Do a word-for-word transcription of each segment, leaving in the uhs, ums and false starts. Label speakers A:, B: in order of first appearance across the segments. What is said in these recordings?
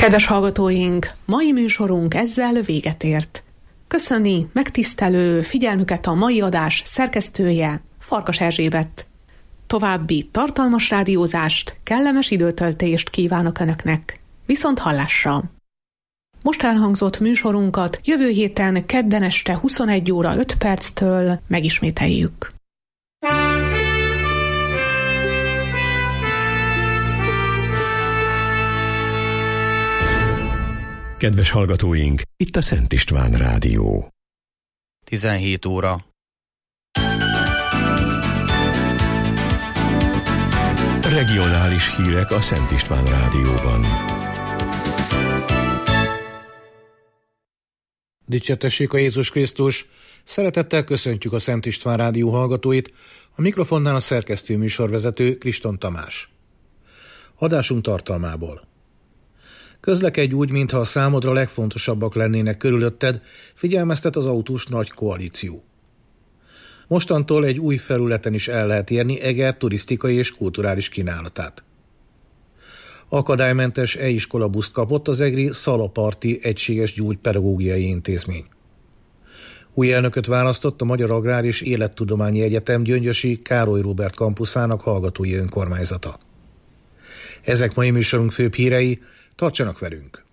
A: Kedves hallgatóink, mai műsorunk ezzel véget ért. Köszöni megtisztelő figyelmüket a mai adás szerkesztője, Farkas Erzsébet. További tartalmas rádiózást, kellemes időtöltést kívánok Önöknek. Viszont hallásra! Most elhangzott műsorunkat jövő héten kedden este huszonegy óra öt perctől megismételjük.
B: Kedves hallgatóink, itt a Szent István Rádió.
C: tizenhét óra.
B: Regionális hírek a Szent István Rádióban.
D: Dicsértessék a Jézus Krisztus! Szeretettel köszöntjük a Szent István Rádió hallgatóit, a mikrofonnál a szerkesztő műsorvezető Kriston Tamás. Adásunk tartalmából. Közlekedj úgy, mintha a számodra legfontosabbak lennének körülötted, figyelmeztet az autós nagy koalíció. Mostantól egy új felületen is el lehet érni Eger turisztikai és kulturális kínálatát. Akadálymentes e-iskola buszt kapott az egri Szalaparti Egységes Gyógypedagógiai Intézmény. Új elnököt választott a Magyar Agrár és Élettudományi Egyetem Gyöngyösi Károly Róbert kampuszának hallgatói önkormányzata. Ezek mai műsorunk főbb hírei, tartsanak velünk!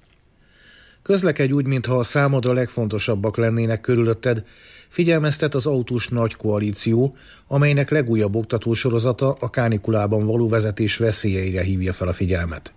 D: Közlekedj úgy, mintha a számodra legfontosabbak lennének körülötted, figyelmeztet az autós nagy koalíció, amelynek legújabb oktatósorozata a kánikulában való vezetés veszélyeire hívja fel a figyelmet.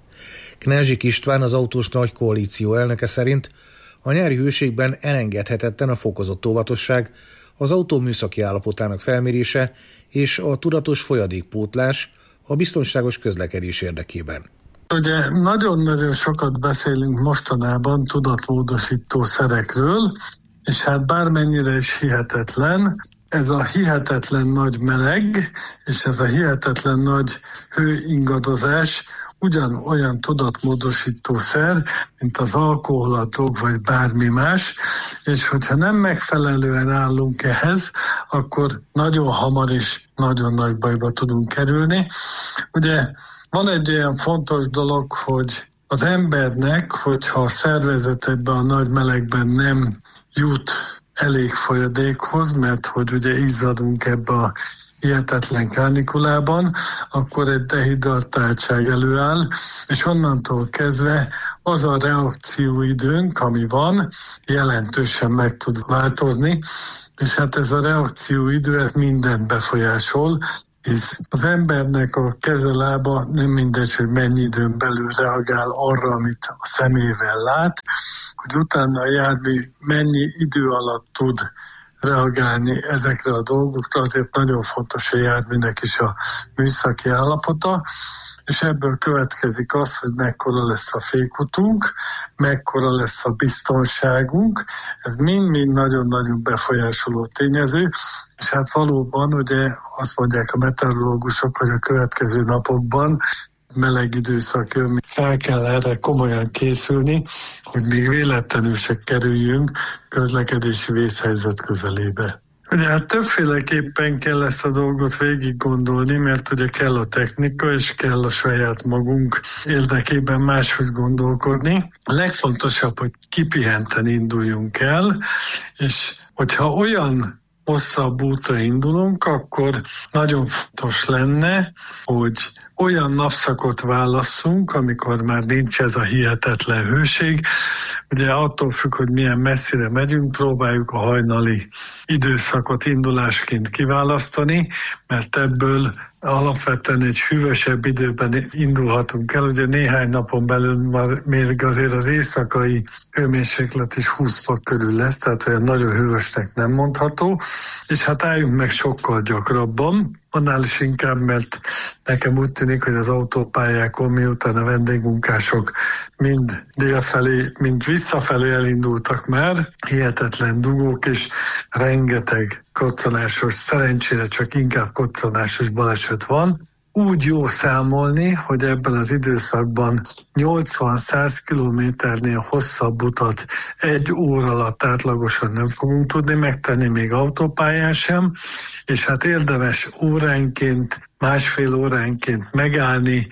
D: Knezsik István, az autós nagy koalíció elnöke szerint a nyári hőségben elengedhetetlen a fokozott óvatosság, az autó műszaki állapotának felmérése és a tudatos folyadékpótlás a biztonságos közlekedés érdekében.
E: Ugye nagyon-nagyon sokat beszélünk mostanában tudatmódosító szerekről, és hát bármennyire is hihetetlen, ez a hihetetlen nagy meleg, és ez a hihetetlen nagy hőingadozás ugyanolyan tudatmódosítószer, mint az alkohol, a drog vagy bármi más, és hogyha nem megfelelően állunk ehhez, akkor nagyon hamar is nagyon nagy bajba tudunk kerülni. Ugye van egy olyan fontos dolog, hogy az embernek, hogyha a szervezet ebben a nagy melegben nem jut elég folyadékhoz, mert hogy ugye izzadunk ebbe a hihetetlen kánikulában, akkor egy dehidratáltság előáll, és onnantól kezdve az a reakcióidőnk, ami van, jelentősen meg tud változni, és hát ez a reakcióidő, ez mindent befolyásol, hisz az embernek a keze-lába nem mindegy, hogy mennyi időn belül reagál arra, amit a szemével lát, hogy utána a jármű mennyi idő alatt tud reagálni ezekre a dolgokra, azért nagyon fontos a járműnek is a műszaki állapota, és ebből következik az, hogy mekkora lesz a fékutunk, mekkora lesz a biztonságunk, ez mind-mind nagyon-nagyon befolyásoló tényező, és hát valóban ugye azt mondják a meteorológusok, hogy a következő napokban meleg időszak jön, fel kell erre komolyan készülni, hogy még véletlenül se kerüljünk közlekedési vészhelyzet közelébe. Ugye hát többféleképpen kell ezt a dolgot végig gondolni, mert ugye kell a technika, és kell a saját magunk érdekében máshogy gondolkodni. A legfontosabb, hogy kipihenten induljunk el, és hogyha olyan hosszabb útra indulunk, akkor nagyon fontos lenne, hogy olyan napszakot válasszunk, amikor már nincs ez a hihetetlen hőség. Ugye attól függ, hogy milyen messzire megyünk, próbáljuk a hajnali időszakot indulásként kiválasztani, mert ebből alapvetően egy hűvösebb időben indulhatunk el. Ugye néhány napon belül még azért az éjszakai hőmérséklet is húsz fok körül lesz, tehát olyan nagyon hűvösnek nem mondható, és hát álljunk meg sokkal gyakrabban, annál is inkább, mert nekem úgy tűnik, hogy az autópályákon, miután a vendégmunkások mind délfelé, mind visszafelé elindultak már, hihetetlen dugók és rengeteg koccanásos, szerencsére csak inkább koccanásos baleset van. Úgy jó számolni, hogy ebben az időszakban nyolcvan-száz kilométernél hosszabb utat egy óra alatt átlagosan nem fogunk tudni megtenni, még autópályán sem, és hát érdemes óránként, másfél óránként megállni,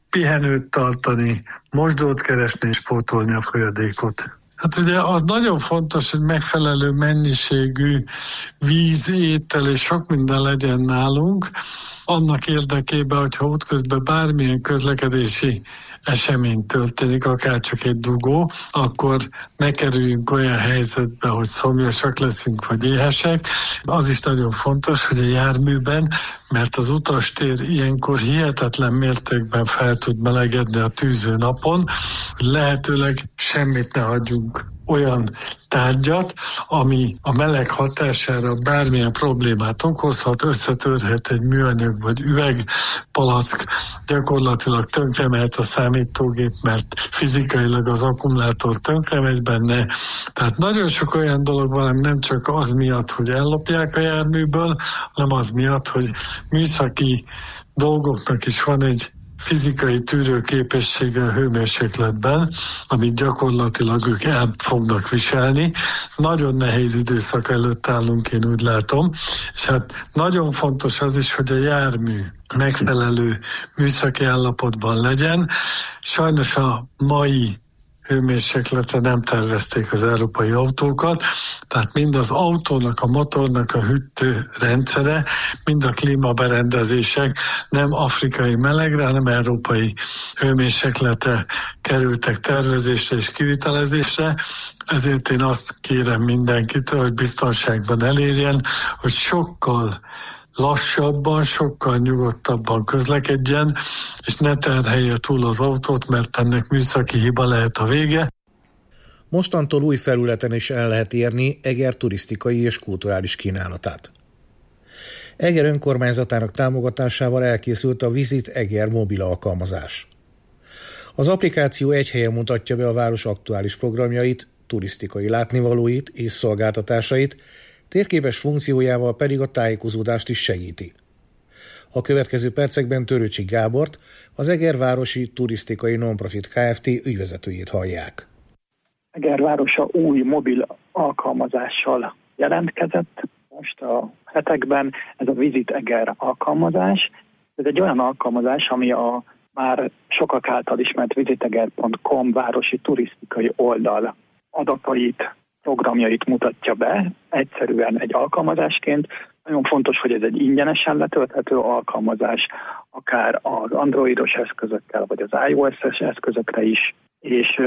E: pihenőt tartani, mosdót keresni és pótolni a folyadékot. Hát ugye az nagyon fontos, hogy megfelelő mennyiségű víz, étel és sok minden legyen nálunk, annak érdekében, hogyha útközben bármilyen közlekedési esemény történik, akár csak egy dugó, akkor ne kerüljünk olyan helyzetbe, hogy szomjasak leszünk, vagy éhesek. Az is nagyon fontos, hogy a járműben, mert az utastér ilyenkor hihetetlen mértékben fel tud melegedni a tűző napon, hogy lehetőleg semmit ne hagyjunk olyan tárgyat, ami a meleg hatására bármilyen problémát okozhat, összetörhet egy műanyag vagy üvegpalack, gyakorlatilag tönkremehet a számítógép, mert fizikailag az akkumulátor tönkremegy benne. Tehát nagyon sok olyan dolog van, nem csak az miatt, hogy ellopják a járműből, hanem az miatt, hogy műszaki dolgoknak is van egy fizikai tűrőképessége a hőmérsékletben, amit gyakorlatilag ők el fognak viselni. Nagyon nehéz időszak előtt állunk, én úgy látom, és hát nagyon fontos az is, hogy a jármű megfelelő műszaki állapotban legyen. Sajnos a mai hőmérsékletre nem tervezték az európai autókat, tehát mind az autónak, a motornak a hűtő rendszere, mind a klímaberendezések nem afrikai melegre, hanem európai hőmérsékletre kerültek tervezésre és kivitelezésre. Ezért én azt kérem mindenkitől, hogy biztonságban elérjen, hogy sokkal lassabban, sokkal nyugodtabban közlekedjen, és ne terhelje túl az autót, mert ennek műszaki hiba lehet a vége.
D: Mostantól új felületen is el lehet érni Eger turisztikai és kulturális kínálatát. Eger önkormányzatának támogatásával elkészült a Visit Eger mobil alkalmazás. Az applikáció egy helyen mutatja be a város aktuális programjait, turisztikai látnivalóit és szolgáltatásait, térképes funkciójával pedig a tájékozódást is segíti. A következő percekben Törőcsik Gábort, az Eger városi turisztikai nonprofit Kft. Ügyvezetőjét hallják.
F: Eger városa új mobil alkalmazással jelentkezett most a hetekben, ez a Visit Eger alkalmazás. Ez egy olyan alkalmazás, ami a már sokak által ismert visiteger pont com városi turisztikai oldal adatait, programjait mutatja be, egyszerűen egy alkalmazásként. Nagyon fontos, hogy ez egy ingyenesen letölthető alkalmazás, akár az androidos eszközökkel, vagy az iOS-es eszközökre is, és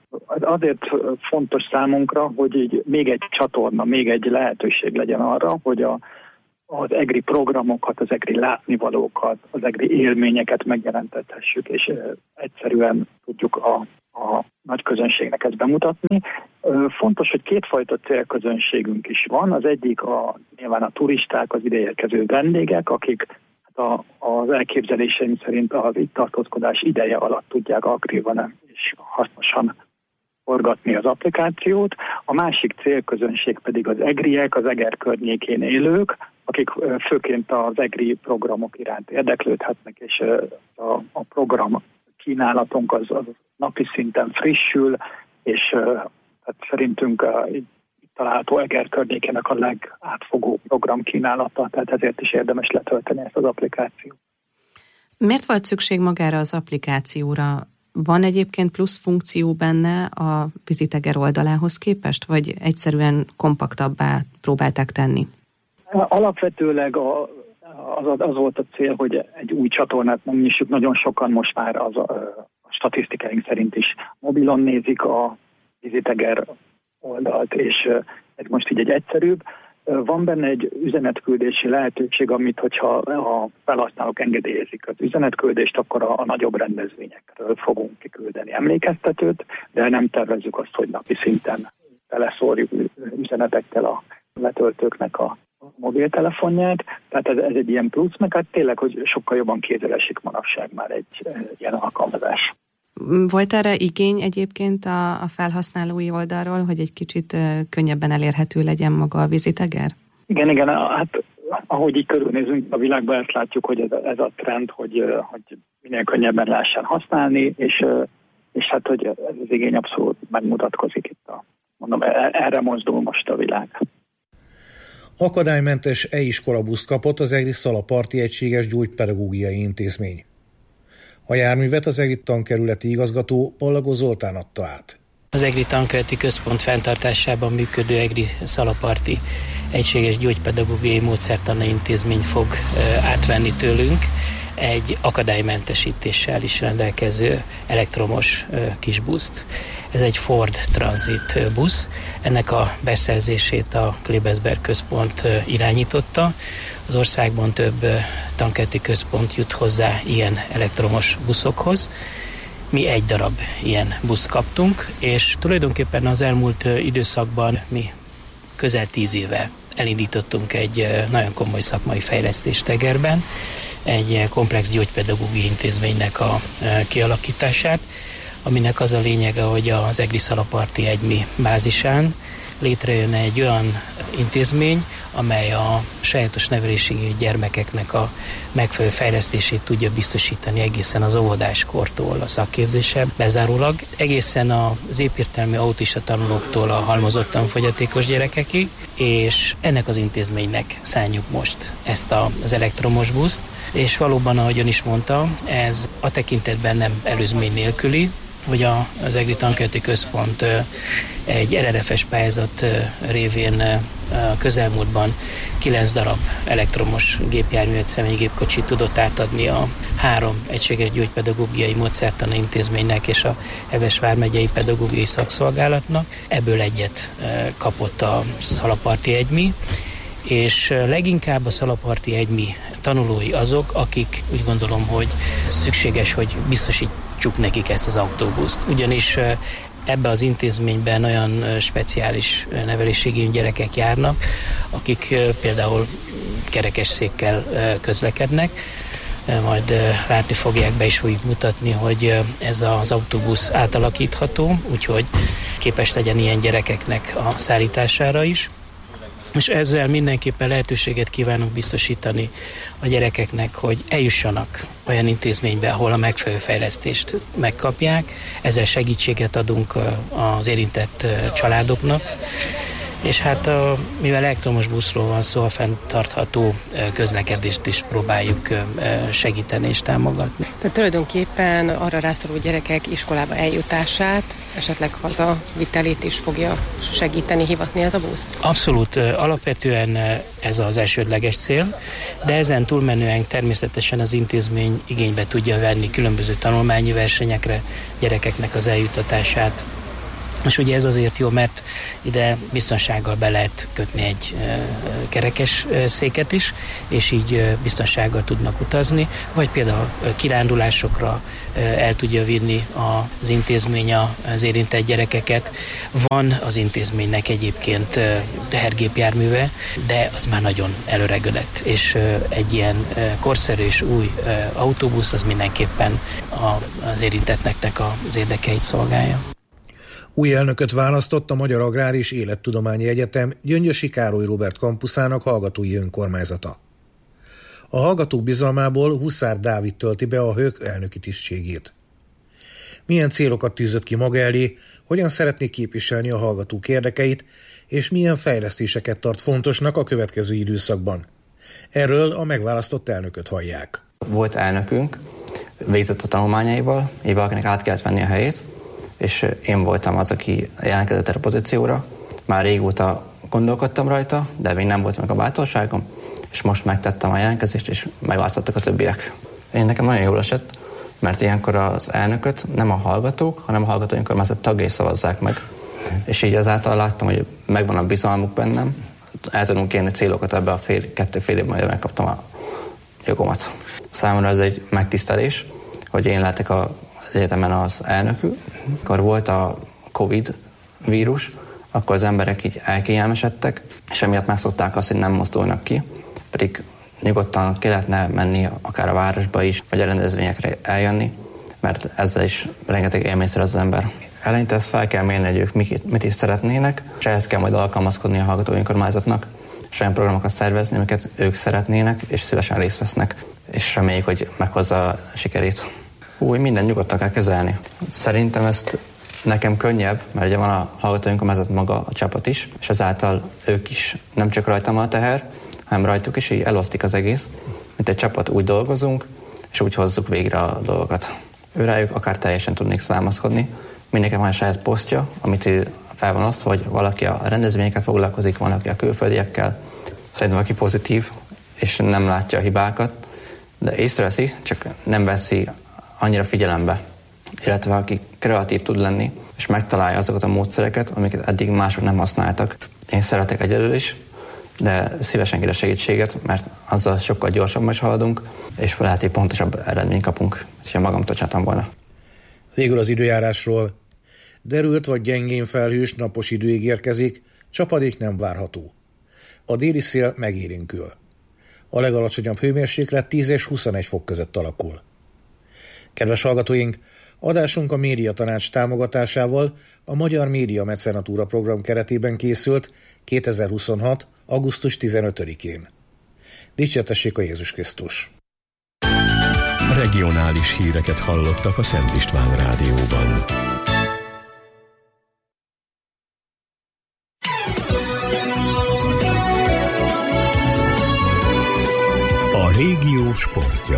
F: azért fontos számunkra, hogy így még egy csatorna, még egy lehetőség legyen arra, hogy a, az egri programokat, az egri látnivalókat, az egri élményeket megjelentethessük, és egyszerűen tudjuk a a nagy közönségnek ezt bemutatni. Fontos, hogy kétfajta célközönségünk is van. Az egyik a, nyilván a turisták, az ideérkező vendégek, akik hát a, az elképzeléseim szerint az itt tartózkodás ideje alatt tudják aktívan és hasznosan forgatni az applikációt. A másik célközönség pedig az egriek, az Eger környékén élők, akik főként az egri programok iránt érdeklődhetnek, és a, a program kínálatunk az, az napi szinten frissül, és tehát szerintünk a, itt található Eger környékének a legátfogó programkínálata, tehát ezért is érdemes letölteni ezt az applikációt.
G: Miért volt szükség magára az applikációra? Van egyébként plusz funkció benne a Visit Eger oldalához képest, vagy egyszerűen kompaktabbá próbálták tenni?
F: Alapvetőleg a, az, az volt a cél, hogy egy új csatornát megnyissuk. Nagyon sokan most már az a, a statisztikáink szerint is mobilon nézik a Visit Eger oldalt, és ez most így egy egyszerűbb. Van benne egy üzenetküldési lehetőség, amit hogyha a felhasználók engedélyezik az üzenetküldést, akkor a, a nagyobb rendezvényekről fogunk kiküldeni emlékeztetőt, de nem tervezzük azt, hogy napi szinten teleszórjuk üzenetekkel a letöltőknek a mobiltelefonját. Tehát ez, ez egy ilyen plusz, meg hát tényleg, hogy sokkal jobban kézzel esik manapság már egy, egy ilyen alkalmazás.
G: Volt erre igény egyébként a, a felhasználói oldalról, hogy egy kicsit uh, könnyebben elérhető legyen maga a Visit Eger?
F: Igen, igen, hát ahogy így körülnézünk a világban, ezt látjuk, hogy ez, ez a trend, hogy, hogy minél könnyebben lehessen használni, és, és hát, hogy ez az igény abszolút megmutatkozik itt a, mondom, erre mozdul most a világ.
D: Akadálymentes e-iskola buszt kapott az egri Szalaparti Egységes Gyógypedagógiai Intézmény. A járművet az EGRI tankerületi igazgató Pallagó Zoltán adta át.
H: Az EGRI tankerületi központ fenntartásában működő EGRI Szalaparti Egységes Gyógypedagógiai Módszertani Intézmény fog átvenni tőlünk egy akadálymentesítéssel is rendelkező elektromos kis buszt. Ez egy Ford Transit busz. Ennek a beszerzését a Klebesberg központ irányította. Az országban több tankerületi központ jut hozzá ilyen elektromos buszokhoz. Mi egy darab ilyen buszt kaptunk, és tulajdonképpen az elmúlt időszakban mi közel tíz éve elindítottunk egy nagyon komoly szakmai fejlesztést Egerben, egy komplex gyógypedagógiai intézménynek a kialakítását, aminek az a lényege, hogy az EGRI Szalaparti Egymi bázisán létrejön egy olyan intézmény, amely a sajátos nevelési gyermekeknek a megfelelő fejlesztését tudja biztosítani egészen az óvodáskortól a szakképzésen bezárólag, egészen az épértelmű autista tanulóktól a halmozottan fogyatékos gyerekekig, és ennek az intézménynek szánjuk most ezt a, az elektromos buszt, és valóban, ahogy ön is mondta, ez a tekintetben nem előzmény nélküli, hogy a, az EGRI Tankerületi Központ egy er er ef-es pályázat révén a közelmúltban kilenc darab elektromos gépjárművet, személygépkocsit tudott átadni a három Egységes Gyógypedagógiai Módszertani Intézménynek és a Heves vármegyei Pedagógiai Szakszolgálatnak. Ebből egyet kapott a Szalaparti Egymi, és leginkább a Szalaparti Egymi tanulói azok, akik úgy gondolom, hogy szükséges, hogy biztosítsuk nekik ezt az autóbuszt. Ugyanis ebbe az intézményben olyan speciális nevelésigényű gyerekek járnak, akik például kerekesszékkel közlekednek. Majd látni fogják, be is fogjuk mutatni, hogy ez az autóbusz átalakítható, úgyhogy képes legyen ilyen gyerekeknek a szállítására is. És ezzel mindenképpen lehetőséget kívánunk biztosítani a gyerekeknek, hogy eljussanak olyan intézménybe, ahol a megfelelő fejlesztést megkapják. Ezzel segítséget adunk az érintett családoknak. És hát mivel elektromos buszról van szó, a fenntartható közlekedést is próbáljuk segíteni és támogatni.
I: Tehát tulajdonképpen arra rászoruló gyerekek iskolába eljutását, esetleg hazavitelét is fogja segíteni, hivatni ez a busz?
H: Abszolút, alapvetően ez az elsődleges cél, de ezen túlmenően természetesen az intézmény igénybe tudja venni különböző tanulmányi versenyekre gyerekeknek az eljutatását. És ugye ez azért jó, mert ide biztonsággal be lehet kötni egy kerekes széket is, és így biztonsággal tudnak utazni, vagy például kirándulásokra el tudja vinni az intézmény az érintett gyerekeket. Van az intézménynek egyébként tehergépjárműve, de az már nagyon előregedett, és egy ilyen korszerű és új autóbusz az mindenképpen az érintetteknek az érdekeit szolgálja.
D: Új elnököt választott a Magyar Agrár és Élettudományi Egyetem Gyöngyösi Károly Róbert kampuszának hallgatói önkormányzata. A hallgatók bizalmából Huszár Dávid tölti be a hők elnöki tisztségét. Milyen célokat tűzött ki maga elé, hogyan szeretné képviselni a hallgatók érdekeit, és milyen fejlesztéseket tart fontosnak a következő időszakban. Erről a megválasztott elnököt hallják.
J: Volt elnökünk, végzett a tanulmányaival, így valakinek át kellett venni a helyét, és én voltam az, aki jelentkezett erre a pozícióra. Már régóta gondolkodtam rajta, de még nem volt meg a bátorságom, és most megtettem a jelentkezést, és megválasztottak a többiek. Én nekem nagyon jól esett, mert ilyenkor az elnököt nem a hallgatók, hanem a hallgatói önkormányzat tagjai szavazzák meg. És így ezáltal láttam, hogy megvan a bizalmuk bennem, el tudunk érni célokat ebbe a fél, kettő fél évben, hogy megkaptam a jogomat. Számomra ez egy megtisztelés, hogy én lehetek az egyetemen az elnökül. Amikor volt a Covid vírus, akkor az emberek így elkényelmesedtek, és emiatt megszokták azt, hogy nem mozdulnak ki, pedig nyugodtan ki lehetne menni akár a városba is, vagy a rendezvényekre eljönni, mert ezzel is rengeteg élmény szerez az ember. Eleinte ezt fel kell mérni, hogy ők mit is szeretnének, és ehhez kell majd alkalmazkodni a hallgatói önkormányzatnak, és olyan programokat szervezni, amiket ők szeretnének, és szívesen részt vesznek, és reméljük, hogy meghozza a sikerét. Úgy minden nyugodtan kell kezelni. Szerintem ezt nekem könnyebb, mert ugye van a hallgatói önkormányzat maga, a csapat is, és ezáltal ők is nem csak rajtam a teher, hanem rajtuk is, így elosztik az egész. Mint egy csapat úgy dolgozunk, és úgy hozzuk végre a dolgokat. Őrájuk akár teljesen tudnék számoszkodni. Mindenki van a saját posztja, amit fel van osztva, hogy valaki a rendezvényekkel foglalkozik, van, aki a külföldiekkel. Szerintem valaki pozitív, és nem látja a hibákat, de észreveszi, csak nem veszi annyira figyelembe. Illetve aki kreatív tud lenni, és megtalálja azokat a módszereket, amiket eddig mások nem használtak. Én szeretek egyedül is, de szívesen kérek segítséget, mert azzal sokkal gyorsabban is haladunk, és lehet, hogy pontosabb eredményt kapunk, ha magamtól csináltam volna.
D: Végül az időjárásról. Derült vagy gyengén felhős napos idő ígérkezik, csapadék nem várható. A déli szél megérinkül. A legalacsonyabb hőmérséklet tíz és huszonegy fok között alakul. Kedves hallgatóink, adásunk a Média Tanács támogatásával a Magyar Média Mecenatúra program keretében készült kétezer-huszonhat. augusztus tizenötödikén. Dicsértessék a Jézus Krisztus!
B: Regionális híreket hallottak a Szent István Rádióban. A régió sportja.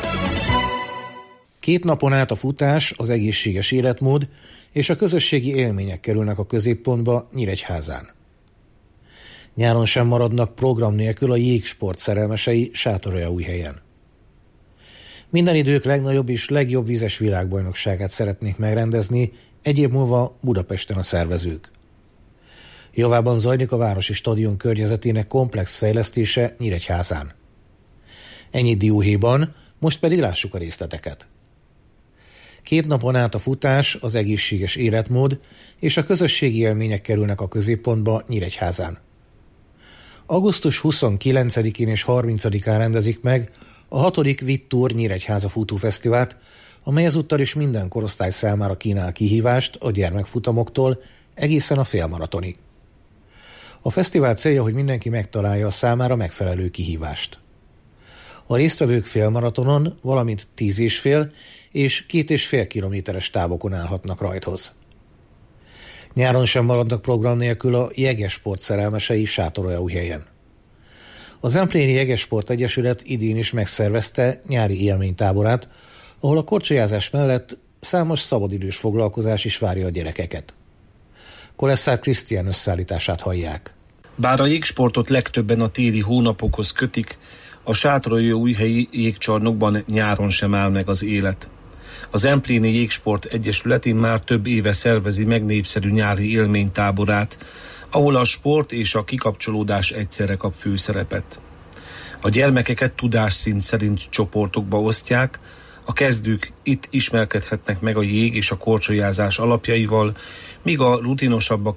D: Két napon át a futás, az egészséges életmód és a közösségi élmények kerülnek a középpontba Nyíregyházán. Nyáron sem maradnak program nélkül a jégsport szerelmesei Sátoraljaújhelyen. Minden idők legnagyobb és legjobb vízes világbajnokságát szeretnék megrendezni, egy év múlva Budapesten a szervezők. Javában zajlik a városi stadion környezetének komplex fejlesztése Nyíregyházán. Ennyi dióhéjban, most pedig lássuk a részleteket. Két napon át a futás, az egészséges életmód és a közösségi élmények kerülnek a középpontba Nyíregyházán. augusztus huszonkilencedikén és harmincadikán rendezik meg a hatodik Vittur Nyíregyháza futófesztivált, amely ezúttal is minden korosztály számára kínál kihívást a gyermekfutamoktól egészen a félmaratonig. A fesztivál célja, hogy mindenki megtalálja a számára megfelelő kihívást. A résztvevők félmaratonon, valamint tíz és fél és két és fél kilométeres távokon állhatnak rajthoz. Nyáron sem maradnak program nélkül a jegesport szerelmesei Sátoraljaújhelyen. A Zempléni Jegesport Egyesület idén is megszervezte nyári élménytáborát, ahol a korcsolyázás mellett számos szabadidős foglalkozás is várja a gyerekeket. Kolesszár Krisztián összeállítását hallják.
K: Bár a jégsportot legtöbben a téli hónapokhoz kötik, a Sátoraljaújhelyi jégcsarnokban nyáron sem áll meg az élet. Az Zempléni Jégsport Egyesületén már több éve szervezi meg népszerű nyári élménytáborát, ahol a sport és a kikapcsolódás egyszerre kap főszerepet. A gyermekeket tudásszint szerint csoportokba osztják, a kezdők itt ismerkedhetnek meg a jég és a korcsolyázás alapjaival, míg a rutinosabbak